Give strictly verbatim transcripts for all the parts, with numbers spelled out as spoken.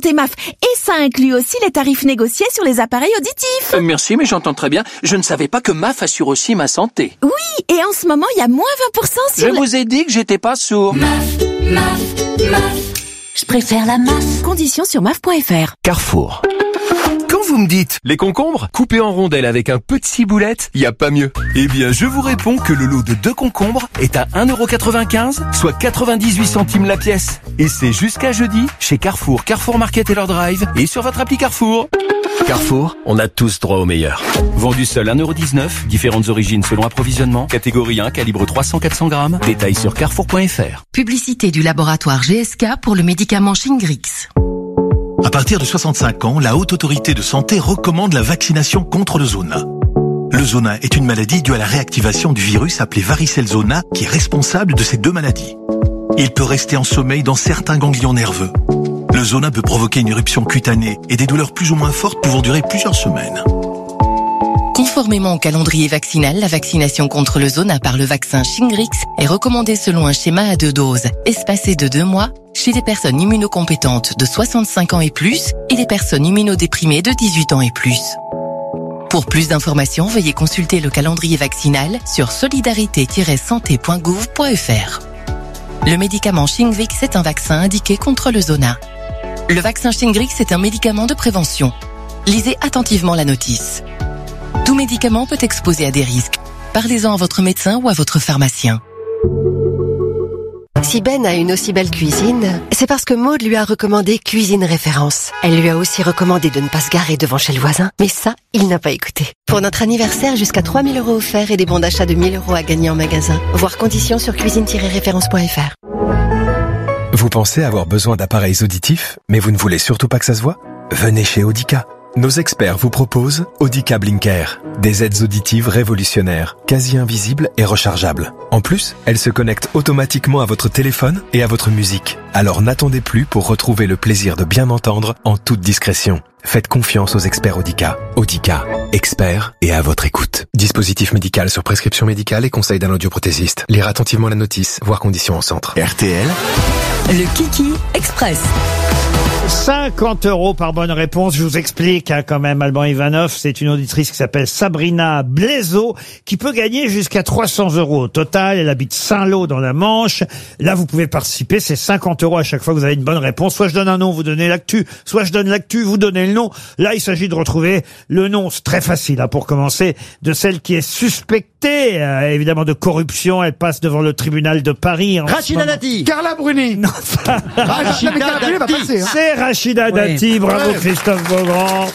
Santé M A F. Et ça inclut aussi les tarifs négociés sur les appareils auditifs. Euh, merci, mais j'entends très bien. Je ne savais pas que M A F assure aussi ma santé. Oui, et en ce moment, il y a moins vingt pour cent sur Je les... vous ai dit que j'étais pas sourd. M A F, M A F, M A F. Je préfère la M A F. Conditions sur M A F point F R. Carrefour. Quand vous me dites les concombres coupés en rondelles avec un peu de ciboulette, y a pas mieux. Eh bien, je vous réponds que le lot de deux concombres est à un euro quatre-vingt-quinze, soit quatre-vingt-dix-huit centimes la pièce. Et c'est jusqu'à jeudi chez Carrefour, Carrefour Market et leur drive et sur votre appli Carrefour. Carrefour, on a tous droit au meilleur. Vendu seul un euro dix-neuf, différentes origines selon approvisionnement, catégorie un, calibre trois cents à quatre cents grammes. Détails sur carrefour point F R. Publicité du laboratoire G S K pour le médicament Shingrix. À partir de soixante-cinq ans, la Haute Autorité de Santé recommande la vaccination contre le zona. Le zona est une maladie due à la réactivation du virus appelé varicelle zona qui est responsable de ces deux maladies. Il peut rester en sommeil dans certains ganglions nerveux. Le zona peut provoquer une éruption cutanée et des douleurs plus ou moins fortes pouvant durer plusieurs semaines. Conformément au calendrier vaccinal, la vaccination contre le zona par le vaccin Shingrix est recommandée selon un schéma à deux doses, espacé de deux mois, chez les personnes immunocompétentes de soixante-cinq ans et plus et les personnes immunodéprimées de dix-huit ans et plus. Pour plus d'informations, veuillez consulter le calendrier vaccinal sur solidarité tiret santé point gouv point F R. Le médicament Shingrix est un vaccin indiqué contre le zona. Le vaccin Shingrix est un médicament de prévention. Lisez attentivement la notice. Tout médicament peut exposer à des risques. Parlez-en à votre médecin ou à votre pharmacien. Si Ben a une aussi belle cuisine, c'est parce que Maude lui a recommandé Cuisine Référence. Elle lui a aussi recommandé de ne pas se garer devant chez le voisin, mais ça, il n'a pas écouté. Pour notre anniversaire, jusqu'à trois mille euros offerts et des bons d'achat de mille euros à gagner en magasin. Voir conditions sur cuisine tiret référence point F R. Vous pensez avoir besoin d'appareils auditifs, mais vous ne voulez surtout pas que ça se voit ? Venez chez Audica. Nos experts vous proposent Audica Blinker, des aides auditives révolutionnaires, quasi invisibles et rechargeables. En plus, elles se connectent automatiquement à votre téléphone et à votre musique. Alors n'attendez plus pour retrouver le plaisir de bien entendre en toute discrétion. Faites confiance aux experts Audica. Audica, experts et à votre écoute. Dispositif médical sur prescription médicale et conseil d'un audioprothésiste. Lire attentivement la notice, voir conditions en centre. R T L. Le Kiki Express. cinquante euros par bonne réponse. Je vous explique hein, quand même, Alban Ivanov, c'est une auditrice qui s'appelle Sabrina Blaiseau qui peut gagner jusqu'à trois cents euros au total. Elle habite Saint-Lô dans la Manche. Là, vous pouvez participer. C'est cinquante euros à chaque fois que vous avez une bonne réponse. Soit je donne un nom, vous donnez l'actu. Soit je donne l'actu, vous donnez le nom. Là, il s'agit de retrouver le nom. C'est très facile hein, pour commencer, de celle qui est suspectée euh, évidemment de corruption. Elle passe devant le tribunal de Paris. Rachida Dati. Carla Bruni. Non, Rachida Dati. C'est Rachida Dati, oui. Bravo ouais. Christophe Beaugrand.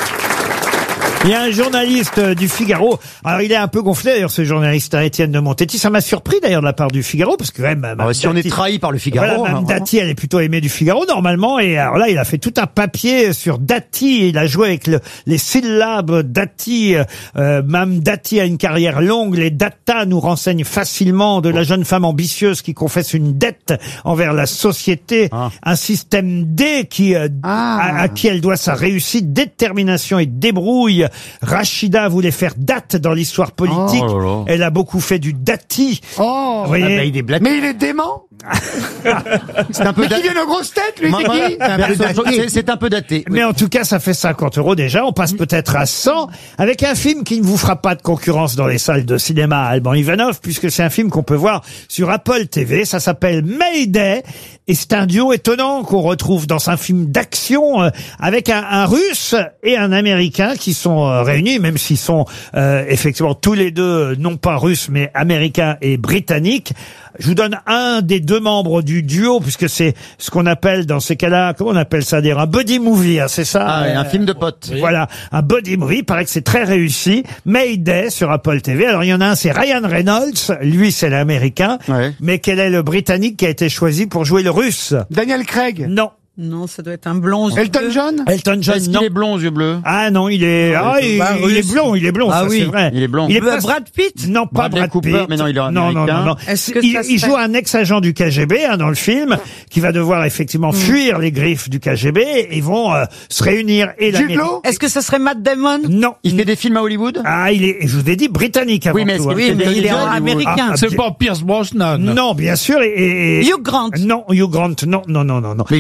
Il y a un journaliste du Figaro. Alors, il est un peu gonflé, d'ailleurs, ce journaliste, Étienne de Montetti. Ça m'a surpris, d'ailleurs, de la part du Figaro, parce que, quand même, ah, si Dati, on est trahi par le Figaro. Voilà, Mme hein, Dati, elle est plutôt aimée du Figaro, normalement. Et alors là, il a fait tout un papier sur Dati. Il a joué avec le, les syllabes Dati. Euh, Mme Dati a une carrière longue. Les data nous renseignent facilement de la jeune femme ambitieuse qui confesse une dette envers la société. Ah. Un système D qui, euh, ah. à, à qui elle doit sa réussite, détermination et débrouille. Rachida voulait faire date dans l'histoire politique. Oh là là. Elle a beaucoup fait du dati. Oh, vous voyez, ah bah il est mais il est dément. C'est un peu daté. Il vient de grosses têtes, lui, c'est qui? C'est un peu daté. Mais en tout cas, ça fait cinquante euros déjà. On passe peut-être à cent avec un film qui ne vous fera pas de concurrence dans les salles de cinéma, Alban Ivanov, puisque c'est un film qu'on peut voir sur Apple T V. Ça s'appelle Mayday. Et c'est un duo étonnant qu'on retrouve dans un film d'action euh, avec un, un Russe et un Américain qui sont euh, réunis, même s'ils sont euh, effectivement tous les deux, non pas russes, mais américains et britanniques. Je vous donne un des deux membres du duo, puisque c'est ce qu'on appelle dans ces cas-là, comment on appelle ça d'ailleurs, un buddy movie, hein, c'est ça? Ah, euh, un film de potes. Oui. Voilà, un buddy movie, il paraît que c'est très réussi. Mayday sur Apple T V. Alors il y en a un, c'est Ryan Reynolds, lui c'est l'américain, ouais. Mais quel est le britannique qui a été choisi pour jouer le russe? Daniel Craig. Non. Non, ça doit être un blond. Elton John. Elton John. Est-ce qu'il est blond aux yeux bleus? Ah non, il est. Ah, il, bah, il est blond, il est blond. Ah ça, oui, c'est vrai. Il est blond. Il est pas Brad Pitt. Non, pas Bradley Brad Cooper, Pitt. mais non, il est Non, américain. non, non, non. Est-ce que il, ça il joue un ex-agent du K G B hein, dans le film, qui va devoir effectivement mmh. fuir les griffes du K G B et vont euh, se réunir. Et l'Amérique. Est-ce que ça serait Matt Damon? Non. Il fait des films à Hollywood? Ah, il est. Je vous ai dit britannique avant oui, mais tout. Hein. Oui, mais il est américain. Ah, c'est pas Pierce Brosnan. Non, bien sûr. Et, et... Hugh Grant. Non, Hugh Grant. Non, non, non, non, non. Mais il est jeune. Il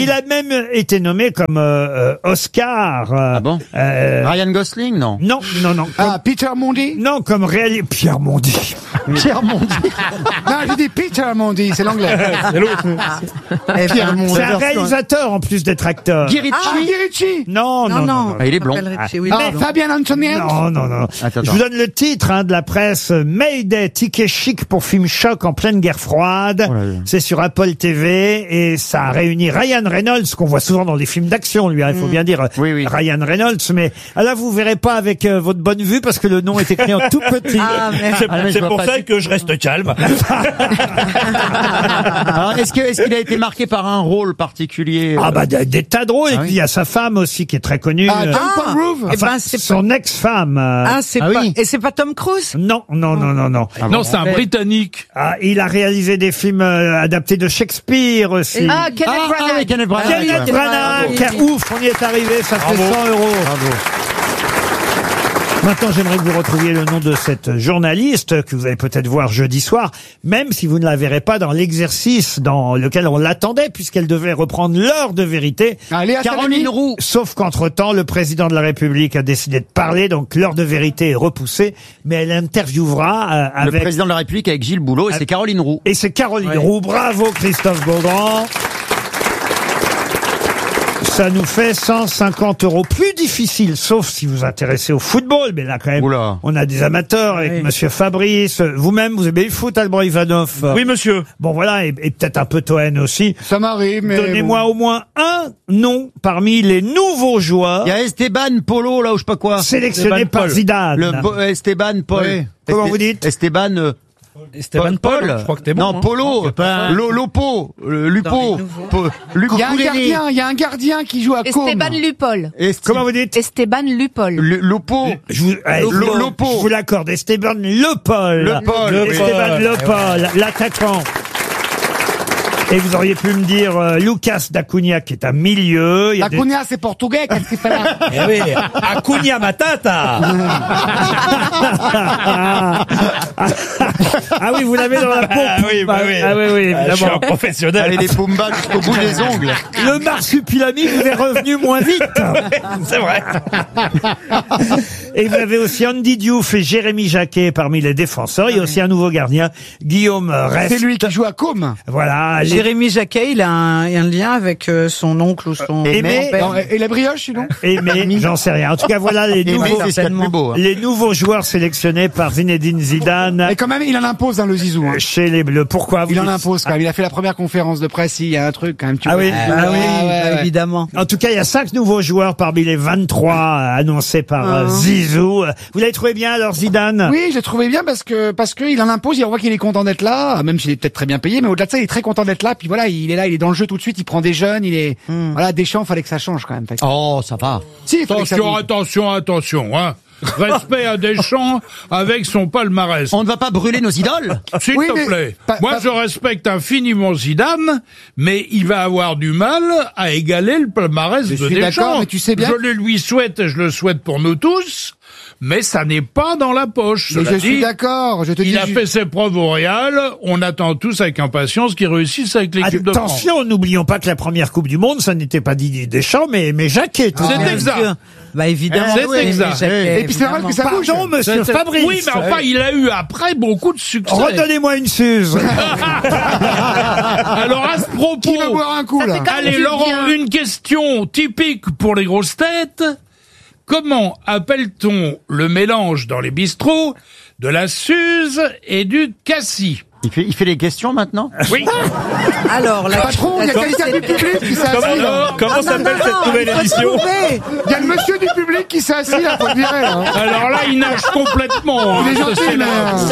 Il a même été nommé comme euh, euh, Oscar. Euh, Ah bon euh, Ryan Gosling, non Non, non, non. Comme, Ah, Peter Mondi. non, comme réalisé... Pierre Mondi. Pierre Mondi. Non, j'ai dit Peter Mondi, c'est l'anglais. Pierre Mondi. C'est un réalisateur en plus d'être acteur. Guy Ritchie. Ah, Guy Ritchie. Non, non, non. non. Ah, il est blond. Ritchie, oui, Ah, pardon. Fabien Antoniens. Non, non, non. Attends, Je attends. vous donne le titre hein, de la presse. Mayday, ticket chic pour film choc en pleine guerre froide. Oh là là. C'est sur Apple T V et ça a réuni Ryan Reynolds, qu'on voit souvent dans les films d'action, lui, hein, il faut bien dire Oui, oui. Ryan Reynolds. Mais ah, là, vous verrez pas avec euh, votre bonne vue parce que le nom est écrit en tout petit. Ah, mais... Ah, mais je C'est vois pour pas ça du- que je reste calme. Alors, est-ce que, est-ce qu'il a été marqué par un rôle particulier Ah euh, bah des, des tas de rôles. Ah et oui. puis il y a sa femme aussi qui est très connue. Ah, euh, John Ah. Paul Groove. Eh enfin, ben, c'est pas- son ex-femme. euh, Ah, c'est Ah pas... oui. Et c'est pas Tom Cruise? Non, non, non, non, non. Non, c'est un Britannique. Ah, il a réalisé des films euh, adaptés de Shakespeare aussi. Ah, Kenneth Ah, Branagh. ah, Kenneth Branagh. Kenneth ouais. Branagh, ouf, on y est arrivé, ça fait cent euros. Maintenant, j'aimerais que vous retrouviez le nom de cette journaliste que vous allez peut-être voir jeudi soir, même si vous ne la verrez pas dans l'exercice dans lequel on l'attendait, puisqu'elle devait reprendre l'heure de vérité. Ah, Léa Caroline Salami. Roux. Sauf qu'entre-temps, le président de la République a décidé de parler, donc l'heure de vérité est repoussée, mais elle interviewera euh, Le avec... président de la République avec Gilles Boulot et c'est Caroline Roux. Et c'est Caroline Roux. Bravo Christophe Beaugrand. Ça nous fait cent cinquante euros. Plus difficile, sauf si vous vous intéressez au football. Mais là, quand même, Oula. on a des amateurs avec Oui. Monsieur Fabrice. Vous-même, vous aimez le foot, Alban Ivanov? Oui, monsieur. Bon, voilà, et, et peut-être un peu Toen aussi. Ça m'arrive, mais. Donnez-moi bon. au moins un nom parmi les nouveaux joueurs Il y a Esteban Polo, là, ou je sais pas quoi. sélectionnés Esteban par Paul. Zidane. Le Bo- Esteban Paul. Oui. Comment Este- vous dites Esteban euh, Esteban Paul. Je crois que t'es bon. Non, hein. Polo. Lo- Lopo. euh, Lupo. Po- Lupo. Il y a un gardien, il y a un gardien qui joue à Com. Esteban Lupol. Esti- Comment vous dites Esteban Lupol. Lu- Lopo. Je vous, eh, Lopo. je- Lopo. je vous l'accorde. Esteban Le Paul. Le Paul, oui. Esteban Le Paul, l'attaquant. Et vous auriez pu me dire euh, Lucas D'Acunha qui est un milieu. Il y a La des- Cunha, c'est portugais, qu'est-ce qu'il fait là? Eh oui, Acuna Matata. Ah oui, vous l'avez dans la pompe. Ah oui, bah oui. Ah oui, oui, Ah, je suis un évidemment. professionnel. Allez, les Pumba jusqu'au bout des ongles. Le marsupilami vous est revenu moins vite. C'est vrai. Et vous avez aussi Andy Diouf et Jérémy Jacquet parmi les défenseurs. Il y a aussi un nouveau gardien, Guillaume Rest. C'est lui qui joue à Com. Voilà. les- Jérémy Jacquet, il a un, il y a un lien avec euh, son oncle ou son Aimé. grand-père. Non, et la brioche, sinon? Aimé, j'en sais rien. En tout cas, voilà les Et nouveaux, mais c'est ce qu'il y a de plus beau. hein. les nouveaux joueurs sélectionnés par Zinedine Zidane Et quand même, il en impose, hein, le Zizou. Hein. chez les Bleus. Pourquoi vous Il en dites- impose quand même. Il a fait la première conférence de presse, il y a un truc quand même. Tu Ah vois. oui. Ah oui, ouais, ouais, ouais. évidemment. En tout cas, il y a cinq nouveaux joueurs parmi les vingt-trois euh, annoncés par euh, Zizou. Vous l'avez trouvé bien alors, Zidane? Oui, j'ai trouvé bien parce que parce que il en impose. Il voit qu'il est content d'être là, même s'il est peut-être très bien payé, mais au-delà de ça, il est très content d'être là. Puis voilà, il est là, il est dans le jeu tout de suite. Il prend des jeunes, il est voilà. Deschamps, fallait que ça change quand même. Fait que- Oh, ça va. Si, il fallait que ça Attention, bouge. attention, attention, hein. Respect à Deschamps avec son palmarès. On ne va pas brûler nos idoles. S'il Oui, te mais plaît. pas- Moi, pas- je respecte infiniment Zidane, mais il va avoir du mal à égaler le palmarès Je de suis d'accord, Deschamps. mais tu sais bien- Je le lui souhaite et je le souhaite pour nous tous, mais ça n'est pas dans la poche. Mais Cela je suis dit, d'accord. Je te dis. il a ju- fait ses preuves au Real. On attend tous avec impatience qu'il réussisse avec l'équipe de France. Attention, n'oublions pas que la première Coupe du Monde, ça n'était pas Didier Deschamps, mais, mais Jacquet. tout de C'est même. exact. Bah évidemment. C'est oui, exact. Jacquet, Et puis c'est vrai que ça bouge. Pardon, monsieur C'est- Fabrice. Oui, mais enfin, il a eu après beaucoup de succès. Redonnez-moi une Suze. Alors, à ce propos. Qui veut boire un coup là? Allez, Laurent, une question typique pour les grosses têtes. Comment appelle-t-on le mélange dans les bistrots de la Suze et du cassis? Il fait, il fait les questions maintenant. Oui. Alors, la Patron, il y a quelqu'un du public qui s'est assis là. Comment, comment s'appelle cette nouvelle édition? Il y a le monsieur du public qui s'est assis là, faut le dire. Hein. Alors là, il nage complètement. Il est hein, gentil, c'est mais.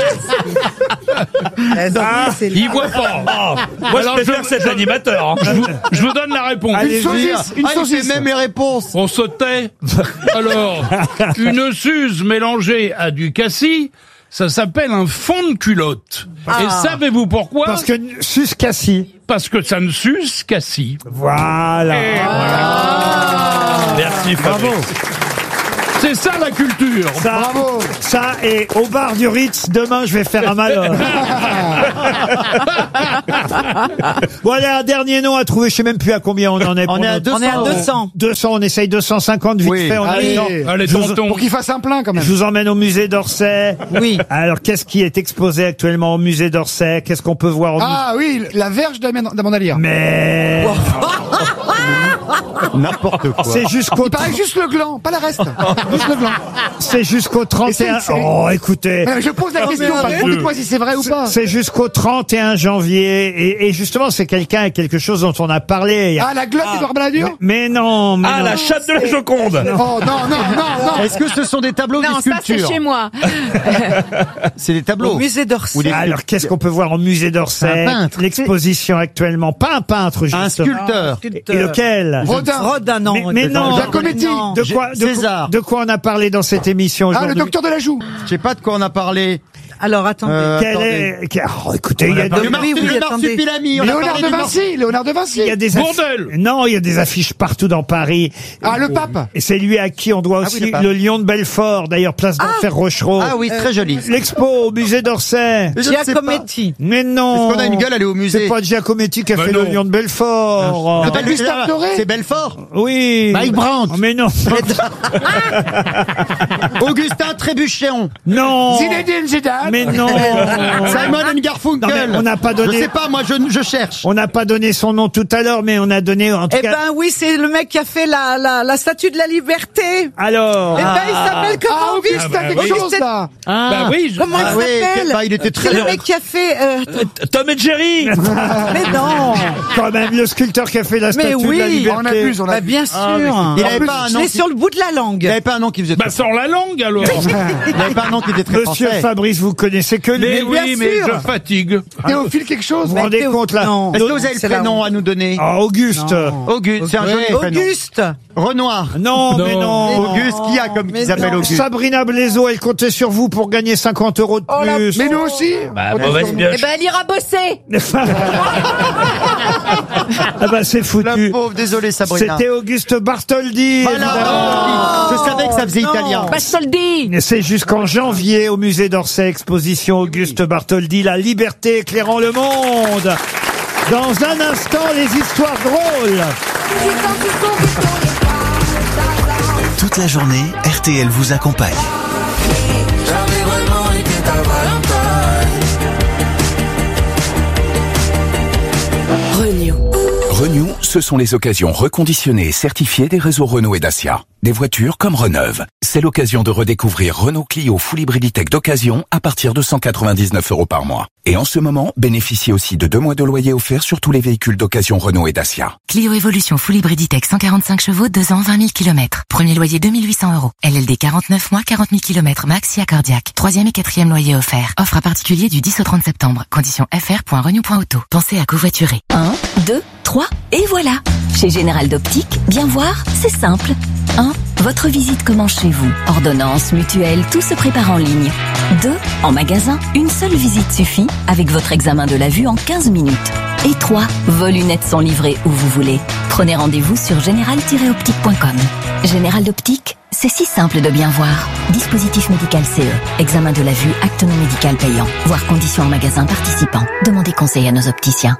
là. euh, Ah, il voit pas. Moi, je préfère cet animateur. hein. Je vous, je vous donne la réponse. Une saucisse, une Ah, il saucisse. fait même les réponses. On se tait. Alors, une Suze mélangée à du cassis, ça s'appelle un fond de culotte. Et savez-vous pourquoi? Parce que Suze cassis. Parce que ça ne suce cassis. Voilà. Et voilà. Merci, Fabrice. C'est ça la culture. Ça, Bravo. Ça, et au bar du Ritz, demain, je vais faire un malheur. Bon, allez, un dernier nom à trouver. Je sais même plus à combien on en est. On est à deux cents. On est à deux cents. deux cents, on essaye deux cent cinquante vite Oui. fait. On a Allez. le temps. Allez, Je vous- tonton. Pour qu'il fasse un plein quand même. Je vous emmène au musée d'Orsay. Oui. Alors, qu'est-ce qui est exposé actuellement au musée d'Orsay? Qu'est-ce qu'on peut voir au musée? Ah oui, la verge d'Amanda Lear. Mais N'importe quoi. c'est jusqu'au Il paraît juste le gland, pas le reste. Juste le gland. c'est jusqu'au trente et un. Et c'est- c'est- Oh, écoutez. Euh, Je pose la Non, question, mais pas- arrête. dites-moi si c'est vrai ou pas. C'est jusqu'au trente et un janvier. Et, et justement, c'est quelqu'un et quelque chose dont on a parlé. Il y a- Ah, la glotte d'Edouard Balladur. Mais non, mais Ah, non. la chatte de la Joconde. Oh non, non, non, non. Est-ce que ce sont des tableaux ou Non, des ça c'est sculptures? chez moi. C'est des Au tableaux. musée d'Orsay. Ou des- Alors, qu'est-ce qu'on peut voir au musée d'Orsay? Un peintre. L'exposition actuellement. Pas un peintre, justement. Un sculpteur. Et lequel? Rodin. Rodin, non. Mais, mais non. Giacometti. Non. De quoi, de, César. de quoi on a parlé dans cette émission Ah, le aujourd'hui? docteur de la joue. Je sais pas de quoi on a parlé. Alors, attendez. Euh, Quel attendez. est, quel- oh, écoutez, il y a Le des, Marsu- oui, le attendez. Marsupilami. On a Léonard parlé de du Mar- Vinci. Léonard de Vinci. il y a des affiches. Bourdel. Non, il y a des affiches partout dans Paris. Ah, le pape. Et c'est lui à qui on doit Ah aussi oui, le pape. le lion de Belfort, d'ailleurs, place d'Enfer Rochereau. Ah oui, très joli. L'expo au musée d'Orsay. Je ne sais pas. Giacometti. Mais non. Est-ce qu'on a une gueule, aller au musée? C'est pas Giacometti qui a Bah fait non. le lion de Belfort. Ah, bah, Gustave Doré. C'est Belfort. Oui. Mike Brandt. Oh, mais non. Augustin Trébuchéon. Non. Zinedine Zidane. Mais non. Simon and Non, Garfunkel. mais on n'a pas donné- Je sais pas, moi je, je cherche. On n'a pas donné son nom tout à l'heure, mais on a donné en tout Eh cas. ben oui, c'est le mec qui a fait la, la, la statue de la liberté. Alors. Eh ben, il s'appelle comment, Ah, Auguste? Augustin quelque Auguste- chose, là. Bah oui, je- Comment Ah il oui, s'appelle? bah, il était très C'est le bien. mec qui a fait... euh, Tom et Jerry. mais non. Quand même, le sculpteur qui a fait la statue Mais de la oui. liberté. On abuse, on Bah, abuse. bien sûr. Ah, mais c'est- il avait pas un Je nom l'ai qui- sur le bout de la langue. Il avait pas un nom qui faisait Bah très sors la langue alors. Il avait pas un nom qui était très Monsieur français. Fabrice, vous connaissez que lui. Mais bien oui, mais sûr. je fatigue. Théophile quelque chose. Vous vous rendez Théo- compte là? non. Est-ce que vous avez le C'est la prénom honte. à nous donner? Ah, Auguste. Auguste, c'est un joli prénom. Auguste. Renoir. Non, Non. mais non. Auguste, qui a comme Mais ils appellent non. Auguste? Sabrina Blaiseau, elle comptait sur vous pour gagner cinquante euros de Oh, la plus. Mais nous aussi. Bah, mauvaise pioche. Eh ben, elle ira bosser. Ah bah c'est La foutu. pauvre, désolé Sabrina. C'était Auguste Bartholdi. Voilà. évidemment. Je savais que ça faisait Non. italien. Bastoldi. C'est jusqu'en janvier au musée d'Orsay, exposition Auguste Bartholdi, La liberté éclairant le monde. Dans un instant, les histoires drôles. Toute la journée, R T L vous accompagne. Renew. Renew, ce sont les occasions reconditionnées et certifiées des réseaux Renault et Dacia. Des voitures comme reneuves. C'est l'occasion de redécouvrir Renault Clio Full Hybrid Tech d'occasion à partir de cent quatre-vingt-dix-neuf euros par mois. Et en ce moment, bénéficiez aussi de deux mois de loyer offerts sur tous les véhicules d'occasion Renault et Dacia. Clio Evolution Full Hybrid Tech cent quarante-cinq chevaux, deux ans, vingt mille kilomètres. Premier loyer deux mille huit cents euros. L L D quarante-neuf mois, quarante mille kilomètres max si accordiaque. Troisième et quatrième loyer offert. Offre à particulier du dix au trente septembre. Conditions f r point renew point auto. Pensez à covoiturer. un, deux, trois, et voilà. Chez Général d'Optique, bien voir, c'est simple. un. Votre visite commence chez vous. Ordonnance, mutuelle, tout se prépare en ligne. deux. En magasin, une seule visite suffit avec votre examen de la vue en quinze minutes. Et trois. Vos lunettes sont livrées où vous voulez. Prenez rendez-vous sur général tiret optique point com. Général d'Optique, c'est si simple de bien voir. Dispositif médical C E. Examen de la vue, acte non médical payant. Voir conditions en magasin participant. Demandez conseil à nos opticiens.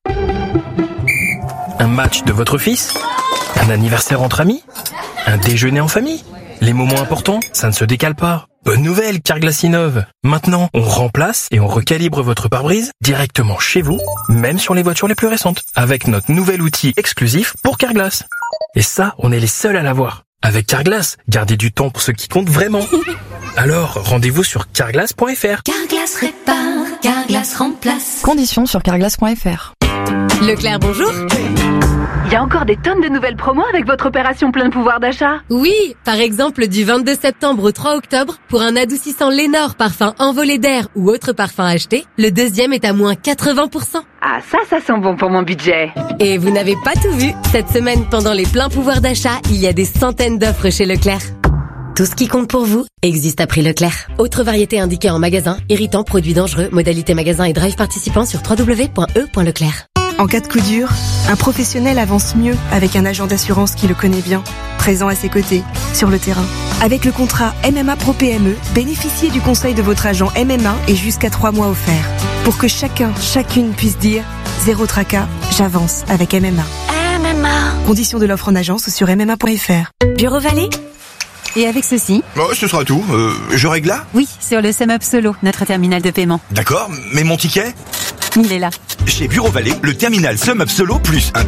Un match de votre fils? Un anniversaire entre amis? Un déjeuner en famille? Les moments importants, ça ne se décale pas. Bonne nouvelle, Carglass innove. Maintenant, on remplace et on recalibre votre pare-brise directement chez vous, même sur les voitures les plus récentes, avec notre nouvel outil exclusif pour Carglass. Et ça, on est les seuls à l'avoir. Avec Carglass, gardez du temps pour ce qui compte vraiment. Alors, rendez-vous sur carglass point f r. Carglass répare, Carglass remplace. Conditions sur carglass point f r. Leclerc, bonjour. Il y a encore des tonnes de nouvelles promos avec votre opération plein pouvoir d'achat. Oui, par exemple du vingt-deux septembre au trois octobre, pour un adoucissant Lénore parfum envolé d'air ou autre parfum acheté, le deuxième est à moins quatre-vingts pour cent. Ah ça, ça sent bon pour mon budget. Et vous n'avez pas tout vu. Cette semaine, pendant les pleins pouvoirs d'achat, il y a des centaines d'offres chez Leclerc. Tout ce qui compte pour vous existe à prix Leclerc. Autre variété indiquée en magasin, irritant, produits dangereux, modalité magasin et drive participant sur w w w point e point leclerc. En cas de coup dur, un professionnel avance mieux avec un agent d'assurance qui le connaît bien, présent à ses côtés, sur le terrain. Avec le contrat M M A Pro P M E, bénéficiez du conseil de votre agent M M A et jusqu'à trois mois offerts. Pour que chacun, chacune puisse dire « Zéro tracas, j'avance avec M M A ». M M A. Conditions de l'offre en agence ou sur m m a point f r. Bureau Vallée. Et avec ceci? Oh, ce sera tout. Euh, je règle là? Oui, sur le SumUp Solo, notre terminal de paiement. D'accord, mais mon ticket? Il est là. Chez Bureau Vallée, le terminal SumUp Solo plus un